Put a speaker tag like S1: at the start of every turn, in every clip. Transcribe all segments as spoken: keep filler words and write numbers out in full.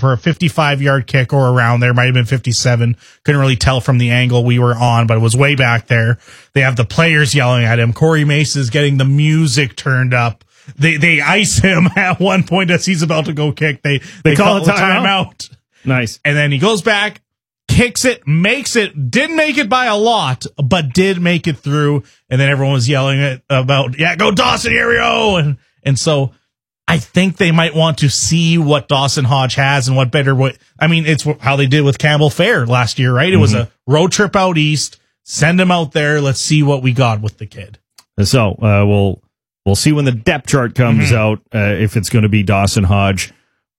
S1: for a fifty-five-yard kick or around there. Might have been fifty-seven. Couldn't really tell from the angle we were on, but it was way back there. They have the players yelling at him. Corey Mace is getting the music turned up. They they ice him at one point as he's about to go kick. They, they, they call, call a timeout. timeout.
S2: Nice.
S1: And then he goes back, kicks it, makes it, didn't make it by a lot, but did make it through. And then everyone was yelling it about, yeah, go Dawson, here we go. And, and so I think they might want to see what Dawson Hodge has and what better, what, I mean, it's how they did with Campbell Fair last year, right? It mm-hmm. was a road trip out east. Send him out there. Let's see what we got with the kid.
S2: So, uh, we'll, we'll see when the depth chart comes mm-hmm. out, uh, if it's going to be Dawson Hodge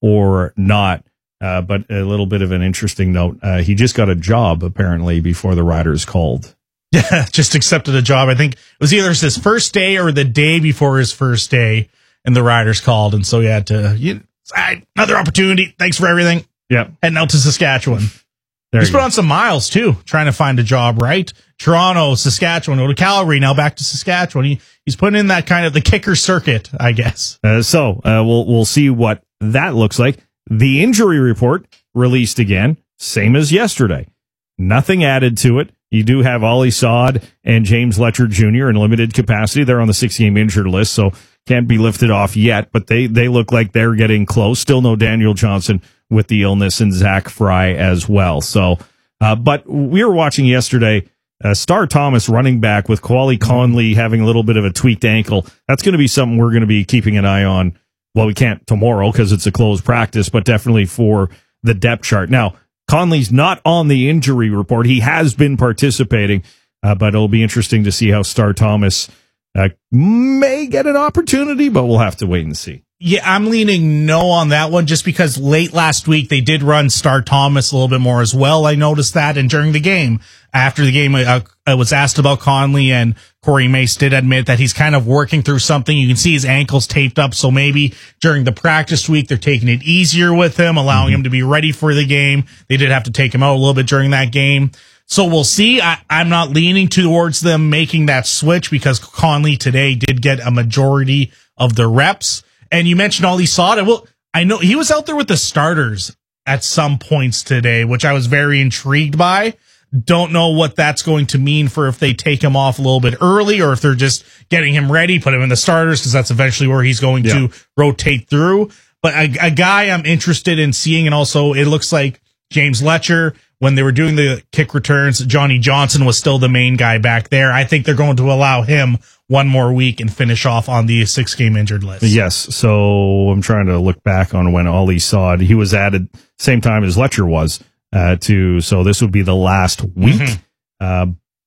S2: or not. Uh, but a little bit of an interesting note. Uh, he just got a job, apparently, before the Riders called.
S1: Yeah, just accepted a job. I think it was either his first day or the day before his first day, and the Riders called. And so he had to, you, another opportunity. Thanks for everything.
S2: Yeah.
S1: Heading out to Saskatchewan. There He's put go. on some miles, too, trying to find a job, right? Toronto, Saskatchewan, go to Calgary, now back to Saskatchewan. He, he's putting in that kind of the kicker circuit, I guess.
S2: Uh, so uh, we'll we'll see what that looks like. The injury report released again, same as yesterday. Nothing added to it. You do have Ollie Saad and James Letcher Junior in limited capacity. They're on the six-game injured list, so can't be lifted off yet, but they, they look like they're getting close. Still no Daniel Johnson with the illness, and Zach Fry as well. So, uh, but we were watching yesterday, uh, Star Thomas running back with Quali Conley having a little bit of a tweaked ankle. That's going to be something we're going to be keeping an eye on. Well, we can't tomorrow because it's a closed practice, but definitely for the depth chart. Now, Conley's not on the injury report. He has been participating, uh, but it'll be interesting to see how Star Thomas uh, may get an opportunity, but we'll have to wait and see.
S1: Yeah, I'm leaning no on that one just because late last week they did run Star Thomas a little bit more as well. I noticed that, and during the game, after the game, uh, I was asked about Conley, and Corey Mace did admit that he's kind of working through something. You can see his ankles taped up, so maybe during the practice week they're taking it easier with him, allowing mm-hmm. him to be ready for the game. They did have to take him out a little bit during that game. So we'll see. I, I'm not leaning towards them making that switch because Conley today did get a majority of the reps. And you mentioned Ollie Saad. Well, I know he was out there with the starters at some points today, which I was very intrigued by. Don't know what that's going to mean for if they take him off a little bit early or if they're just getting him ready, put him in the starters because that's eventually where he's going yeah. to rotate through. But a, a guy I'm interested in seeing, and also it looks like James Letcher, when they were doing the kick returns, Johnny Johnson was still the main guy back there. I think they're going to allow him one more week and finish off on the six-game injured list.
S2: Yes, so I'm trying to look back on when Ollie Saad, he was added same time as Letcher was. Uh, to so this would be the last week, mm-hmm. uh,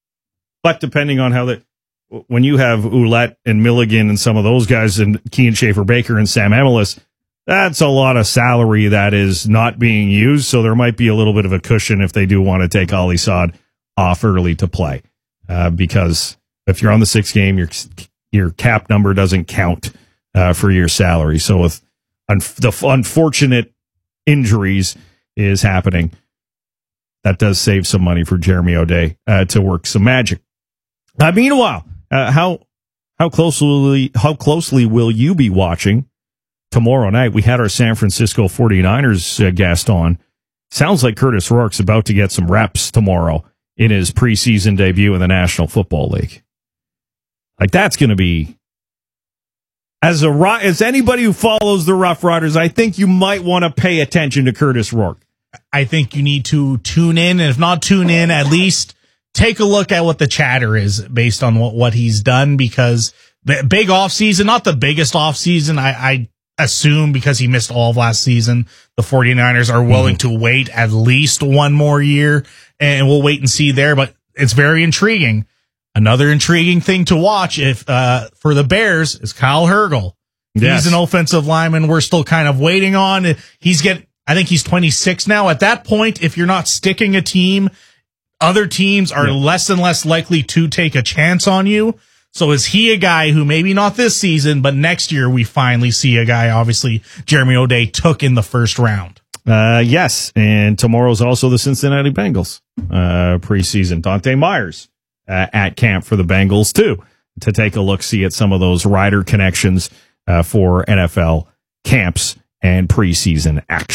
S2: but depending on how the when you have Ouellette and Milligan and some of those guys and Kean Schaefer-Baker and Sam Amelis, that's a lot of salary that is not being used. So there might be a little bit of a cushion if they do want to take Ollie Saad off early to play, uh, because if you're on the sixth game, your your cap number doesn't count uh, for your salary. So with un- the unfortunate injuries is happening. That does save some money for Jeremy O'Day uh, to work some magic. Uh, meanwhile, uh, how how closely how closely will you be watching tomorrow night? We had our San Francisco forty-niners uh, guest on. Sounds like Curtis Rourke's about to get some reps tomorrow in his preseason debut in the National Football League. Like that's going to be as a as anybody who follows the Rough Riders, I think you might want to pay attention to Curtis Rourke.
S1: I think you need to tune in, and if not tune in, at least take a look at what the chatter is based on what, what he's done, because the big offseason, not the biggest offseason, I, I assume because he missed all of last season, the forty-niners are willing mm-hmm. to wait at least one more year, and we'll wait and see there, but it's very intriguing. Another intriguing thing to watch if uh, for the Bears is Kyle Hergel. Yes. He's an offensive lineman we're still kind of waiting on. He's getting I think he's twenty-six now. At that point, if you're not sticking a team, other teams are yeah. less and less likely to take a chance on you. So is he a guy who maybe not this season, but next year we finally see a guy, obviously, Jeremy O'Day took in the first round?
S2: Uh, yes, and tomorrow's also the Cincinnati Bengals uh, preseason. Dante Myers uh, at camp for the Bengals, too, to take a look-see at some of those rider connections uh, for N F L camps and preseason action.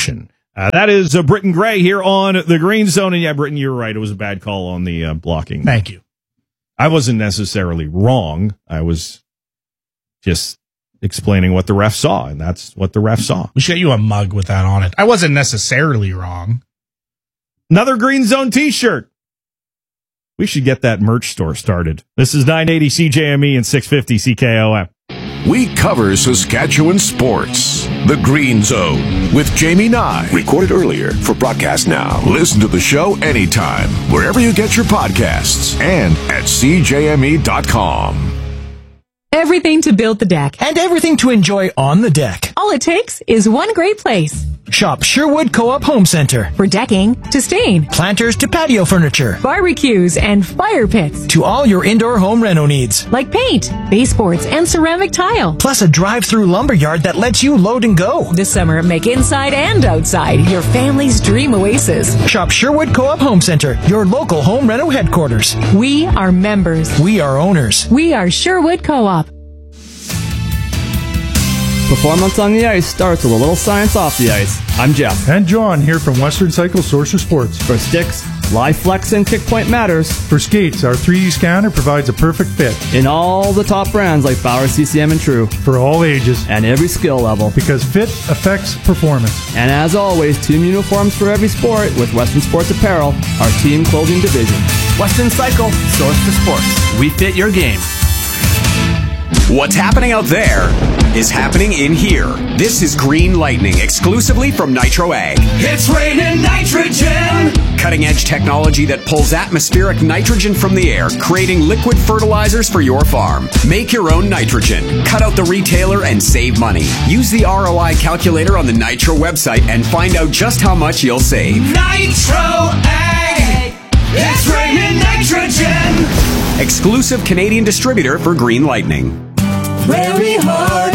S2: Uh, that is uh, Britton Gray here on the Green Zone. And yeah, Britton, you're right. It was a bad call on the uh, blocking.
S1: Thank you.
S2: I wasn't necessarily wrong. I was just explaining what the ref saw, and that's what the ref saw.
S1: We should get you a mug with that on it. I wasn't necessarily wrong.
S2: Another Green Zone t-shirt. We should get that merch store started. This is nine eighty C J M E and six fifty C K O M.
S3: We cover Saskatchewan sports. The Green Zone with Jamie Nye. Recorded earlier for broadcast now. Listen to the show anytime, wherever you get your podcasts, and at C J M E dot com.
S4: Everything to build the deck.
S5: And everything to enjoy on the deck.
S4: All it takes is one great place.
S5: Shop Sherwood Co-op Home Center.
S4: For decking to stain,
S5: Planters to patio furniture,
S4: barbecues and fire pits.
S5: To all your indoor home reno needs.
S4: Like paint, baseboards, and ceramic tile.
S5: Plus a drive-through lumberyard that lets you load and go.
S4: This summer, make inside and outside your family's dream oasis.
S5: Shop Sherwood Co-op Home Center, your local home reno headquarters.
S4: We are members.
S5: We are owners.
S4: We are Sherwood Co-op.
S6: Performance on the ice starts with a little science off the ice. I'm Jeff.
S7: And John here from Western Cycle Source of Sports.
S6: For sticks, live flex and kick point matters.
S7: For skates, our three D scanner provides a perfect fit.
S6: In all the top brands like Bauer, C C M, and True.
S7: For all ages.
S6: And every skill level.
S7: Because fit affects performance.
S6: And as always, team uniforms for every sport with Western Sports Apparel, our team clothing division.
S5: Western Cycle Source of Sports. We fit your game.
S8: What's happening out there is happening in here. This is Green Lightning, exclusively from Nitro Ag.
S9: It's raining nitrogen!
S8: Cutting edge technology that pulls atmospheric nitrogen from the air, creating liquid fertilizers for your farm. Make your own nitrogen. Cut out the retailer and save money. Use the R O I calculator on the Nitro website and find out just how much you'll save.
S9: Nitro Ag! It's raining nitrogen!
S8: Exclusive Canadian distributor for Green Lightning.
S9: Prairie Heart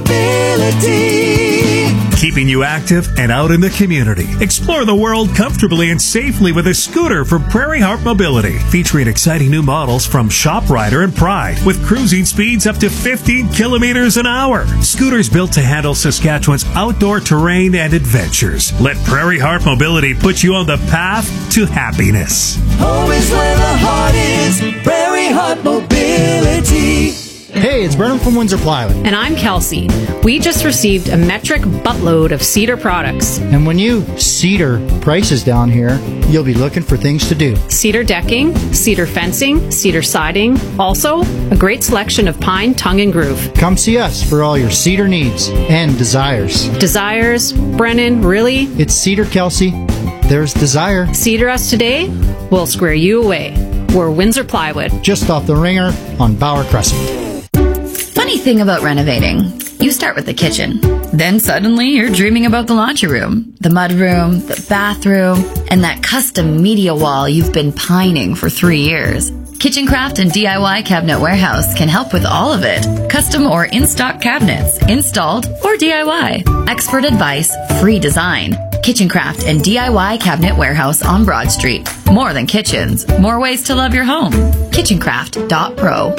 S9: Mobility.
S10: Keeping you active and out in the community. Explore the world comfortably and safely with a scooter from Prairie Heart Mobility. Featuring exciting new models from ShopRider and Pride with cruising speeds up to fifteen kilometers an hour. Scooters built to handle Saskatchewan's outdoor terrain and adventures. Let Prairie Heart Mobility put you on the path to happiness.
S9: Home is where the heart is. Prairie Heart Mobility.
S11: Hey, it's Brennan from Windsor Plywood.
S12: And I'm Kelsey. We just received a metric buttload of cedar products.
S11: And when you cedar prices down here, you'll be looking for things to do.
S12: Cedar decking, cedar fencing, cedar siding. Also, a great selection of pine, tongue, and groove.
S11: Come see us for all your cedar needs and desires.
S12: Desires? Brennan, really?
S11: It's Cedar, Kelsey. There's desire.
S12: Cedar us today, we'll square you away. We're Windsor Plywood.
S11: Just off the ringer on Bauer Crescent.
S13: Funny thing about renovating, you start with the kitchen. Then suddenly you're dreaming about the laundry room, the mud room, the bathroom, and that custom media wall you've been pining for three years. Kitchen Craft and D I Y Cabinet Warehouse can help with all of it. Custom or in-stock cabinets, installed or D I Y. Expert advice, free design. Kitchen Craft and D I Y Cabinet Warehouse on Broad Street. More than kitchens, more ways to love your home. kitchen craft dot pro.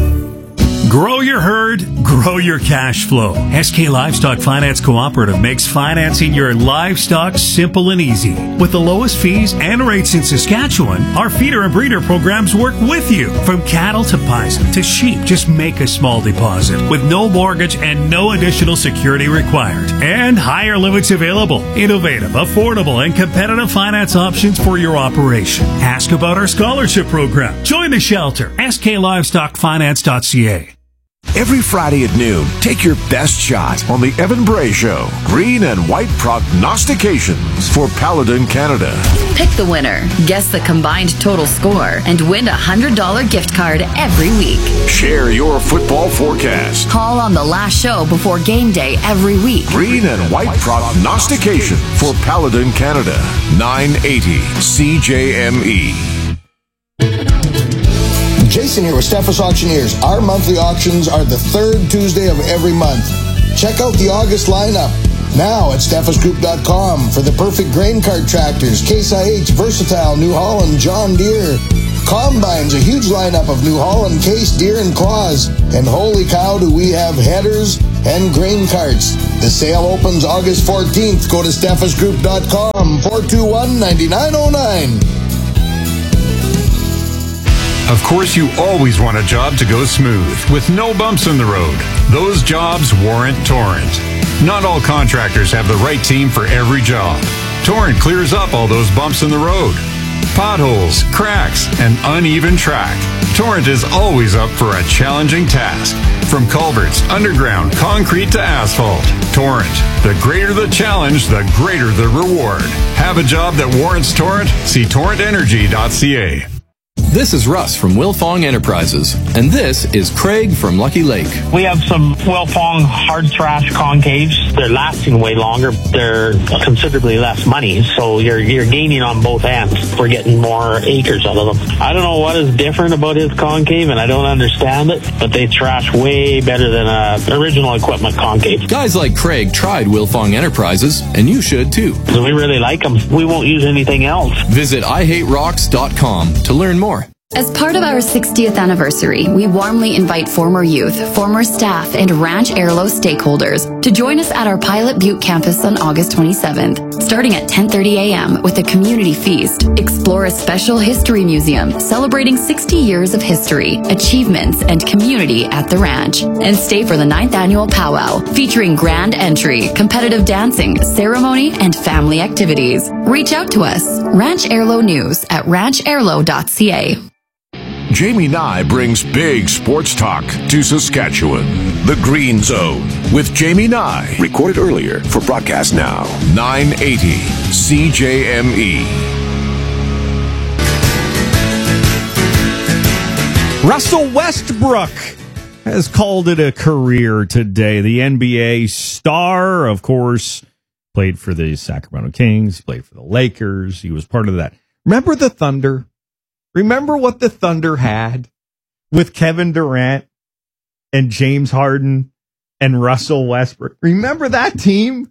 S10: Grow your herd, grow your cash flow. S K Livestock Finance Cooperative makes financing your livestock simple and easy. With the lowest fees and rates in Saskatchewan, our feeder and breeder programs work with you. From cattle to bison to sheep, just make a small deposit with no mortgage and no additional security required. And higher limits available. Innovative, affordable, and competitive finance options for your operation. Ask about our scholarship program. Join the shelter. S K livestock finance dot c a.
S3: Every Friday at noon, take your best shot on the Evan Bray Show. Green and white prognostications for Paladin Canada.
S13: Pick the winner, guess the combined total score, and win a one hundred dollars gift card every week.
S3: Share your football forecast.
S13: Call on the last show before game day every week.
S3: Green and white prognostication for Paladin Canada. nine eighty C J M E.
S14: Jason here with Steffes Auctioneers. Our monthly auctions are the third Tuesday of every month. Check out the August lineup now at steffes group dot com for the perfect grain cart tractors, Case I H, Versatile, New Holland, John Deere. Combines, a huge lineup of New Holland, Case, Deere, and Claus. And holy cow, do we have headers, and grain carts. The sale opens August fourteenth. Go to steffes group dot com, four two one, nine nine zero nine.
S15: Of course, you always want a job to go smooth, with no bumps in the road. Those jobs warrant Torrent. Not all contractors have the right team for every job. Torrent clears up all those bumps in the road. Potholes, cracks, and uneven track. Torrent is always up for a challenging task. From culverts, underground, concrete to asphalt. Torrent. The greater the challenge, the greater the reward. Have a job that warrants Torrent? See torrent energy dot c a.
S16: This is Russ from Wilfong Enterprises, and this is Craig from Lucky Lake.
S17: We have some Wilfong hard trash concaves. They're lasting way longer. They're considerably less money, so you're you're gaining on both ends. We're getting more acres out of them. I don't know what is different about his concave, and I don't understand it, but they trash way better than a original equipment concave.
S16: Guys like Craig tried Wilfong Enterprises, and you should too.
S17: So we really like them. We won't use anything else.
S16: Visit i hate rocks dot com to learn more.
S13: As part of our sixtieth anniversary, we warmly invite former youth, former staff, and Ranch Airlo stakeholders to join us at our Pilot Butte campus on August twenty-seventh, starting at ten thirty a.m. with a community feast. Explore a special history museum celebrating sixty years of history, achievements, and community at the ranch. And stay for the ninth annual powwow, featuring grand entry, competitive dancing, ceremony, and family activities. Reach out to us, Ranch Airlo News at ranch airlo dot c a.
S3: Jamie Nye brings big sports talk to Saskatchewan. The Green Zone with Jamie Nye. Recorded earlier for broadcast now. nine eighty C J M E.
S2: Russell Westbrook has called it a career today. The N B A star, of course, played for the Sacramento Kings, played for the Lakers. He was part of that. Remember the Thunder? Remember what the Thunder had with Kevin Durant and James Harden and Russell Westbrook? Remember that team?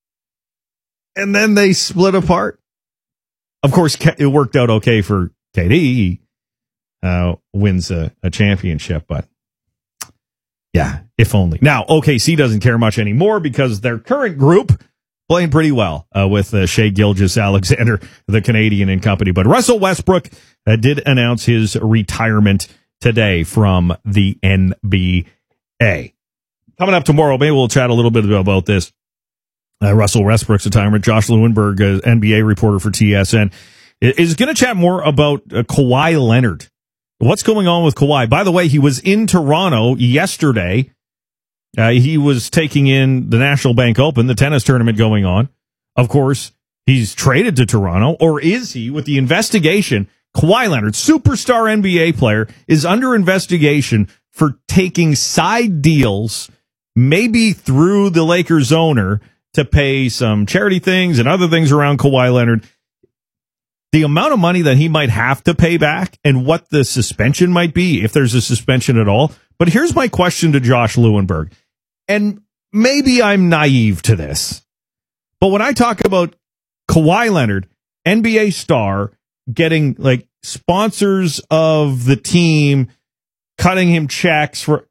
S2: And then they split apart. Of course, it worked out okay for K D. He uh, wins a, a championship, but yeah, if only. Now, O K C doesn't care much anymore because their current group playing pretty well uh, with uh, Shai Gilgeous-Alexander, the Canadian and company. But Russell Westbrook uh, did announce his retirement today from the N B A. Coming up tomorrow, maybe we'll chat a little bit about this. Uh, Russell Westbrook's retirement. Josh Lewenberg, uh, N B A reporter for T S N, is going to chat more about uh, Kawhi Leonard. What's going on with Kawhi? By the way, he was in Toronto yesterday. Uh, he was taking in the National Bank Open, the tennis tournament going on. Of course, he's traded to Toronto, or is he? With the investigation, Kawhi Leonard, superstar N B A player, is under investigation for taking side deals, maybe through the Lakers owner, to pay some charity things and other things around Kawhi Leonard. The amount of money that he might have to pay back and what the suspension might be, if there's a suspension at all. But here's my question to Josh Lewenberg. And maybe I'm naive to this, but when I talk about Kawhi Leonard, N B A star, getting like sponsors of the team, cutting him checks for,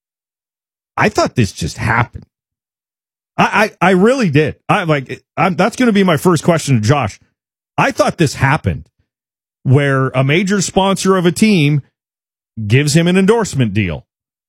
S2: I thought this just happened. I, I, I really did. I like, I'm, that's going to be my first question to Josh. I thought this happened where a major sponsor of a team gives him an endorsement deal.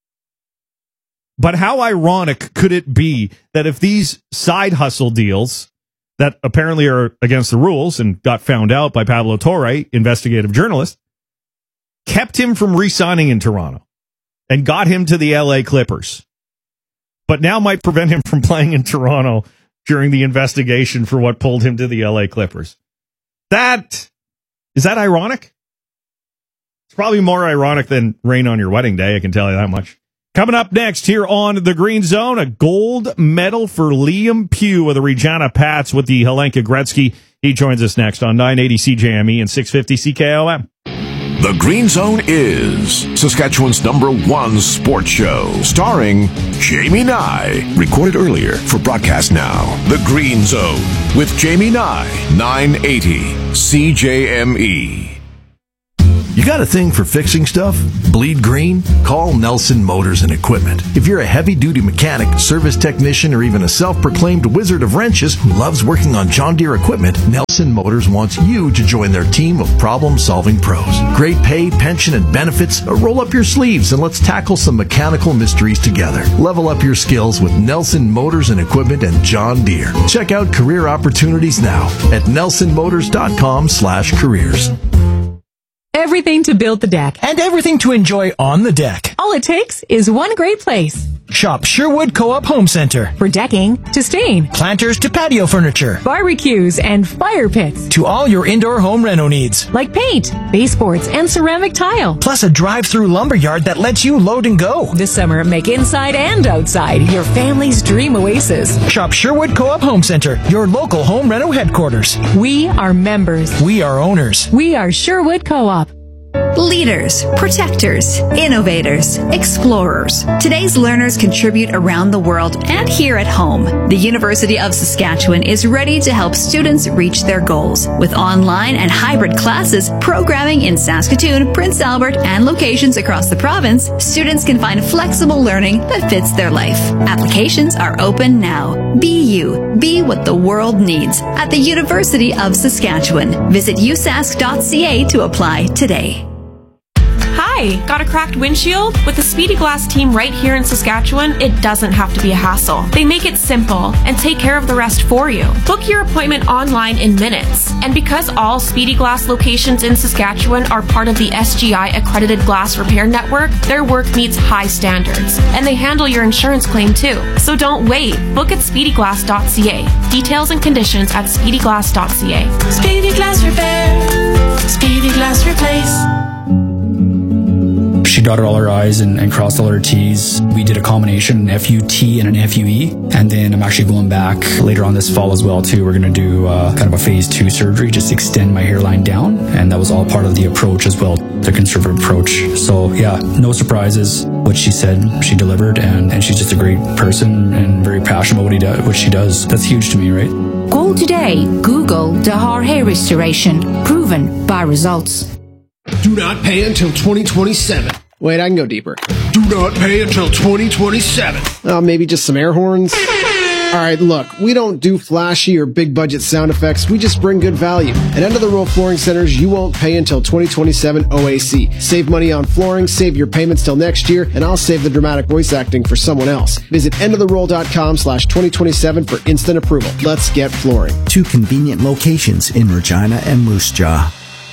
S2: But how ironic could it be that if these side hustle deals that apparently are against the rules and got found out by Pablo Torre, investigative journalist, kept him from re-signing in Toronto and got him to the L A Clippers, but now might prevent him from playing in Toronto during the investigation for what pulled him to the L A Clippers? That, is that ironic? It's probably more ironic than rain on your wedding day, I can tell you that much. Coming up next here on The Green Zone, a gold medal for Liam Pugh of the Regina Pats with the Helenka Gretzky. He joins us next on nine eighty C J M E and six fifty C K O M.
S3: The Green Zone is Saskatchewan's number one sports show, starring Jamie Nye. Recorded earlier for broadcast now. The Green Zone with Jamie Nye, nine eighty C J M E.
S18: You got a thing for fixing stuff? Bleed green? Call Nelson Motors and Equipment. If you're a heavy-duty mechanic, service technician, or even a self-proclaimed wizard of wrenches who loves working on John Deere equipment, Nelson Motors wants you to join their team of problem-solving pros. Great pay, pension, and benefits. Roll up your sleeves and let's tackle some mechanical mysteries together. Level up your skills with Nelson Motors and Equipment and John Deere. Check out career opportunities now at nelson motors dot com slash careers.
S4: Everything to build the deck.
S5: And everything to enjoy on the deck.
S4: All it takes is one great place.
S5: Shop Sherwood Co-op Home Center.
S4: For decking to stain,
S5: planters to patio furniture,
S4: barbecues and fire pits,
S5: to all your indoor home reno needs,
S4: like paint, baseboards, and ceramic tile.
S5: Plus a drive-through lumberyard that lets you load and go.
S4: This summer, make inside and outside your family's dream oasis.
S5: Shop Sherwood Co-op Home Center, your local home reno headquarters.
S4: We are members.
S5: We are owners.
S4: We are Sherwood Co-op.
S19: Leaders, protectors, innovators, explorers. Today's learners contribute around the world and here at home. The University of Saskatchewan is ready to help students reach their goals. With online and hybrid classes, programming in Saskatoon, Prince Albert, and locations across the province, students can find flexible learning that fits their life. Applications are open now. Be you. Be what the world needs at the University of Saskatchewan. Visit u sask dot c a to apply today.
S20: Hi, got a cracked windshield? With the Speedy Glass team right here in Saskatchewan, it doesn't have to be a hassle. They make it simple and take care of the rest for you. Book your appointment online in minutes. And because all Speedy Glass locations in Saskatchewan are part of the S G I accredited glass repair network, their work meets high standards. And they handle your insurance claim too. So don't wait. Book at speedy glass dot c a. Details and conditions at speedy glass dot c a.
S9: Speedy Glass Repair. Speedy Glass Replace.
S21: She dotted all her I's and, and crossed all her T's. We did a combination, an F U T and an F U E. And then I'm actually going back later on this fall as well too. We're going to do uh, kind of a phase two surgery, just extend my hairline down. And that was all part of the approach as well, the conservative approach. So yeah, no surprises. What she said, she delivered. And, and she's just a great person and very passionate about what, he do, what she does. That's huge to me, right?
S22: Call today. Google Dahar Hair Restoration. Proven by results.
S23: Do not pay until twenty twenty-seven. Wait, I can go deeper. Do not pay until twenty twenty-seven. Uh, maybe just some air horns? Alright, look, we don't do flashy or big budget sound effects, we just bring good value. At End of the Row Flooring Centers, you won't pay until twenty twenty-seven O A C. Save money on flooring, save your payments till next year, and I'll save the dramatic voice acting for someone else. Visit end of the roll dot com slash twenty twenty-seven for instant approval. Let's get flooring.
S24: Two convenient locations in Regina and Moose Jaw.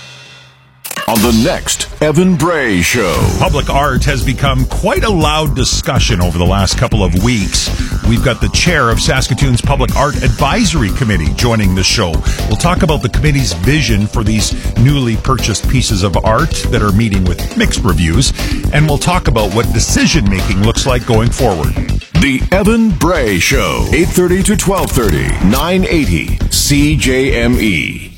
S3: On the next Evan Bray Show.
S25: Public art has become quite a loud discussion over the last couple of weeks. We've got the chair of Saskatoon's Public Art Advisory Committee joining the show. We'll talk about the committee's vision for these newly purchased pieces of art that are meeting with mixed reviews. And we'll talk about what decision-making looks like going forward.
S3: The Evan Bray Show, eight thirty to twelve thirty, nine eighty C J M E.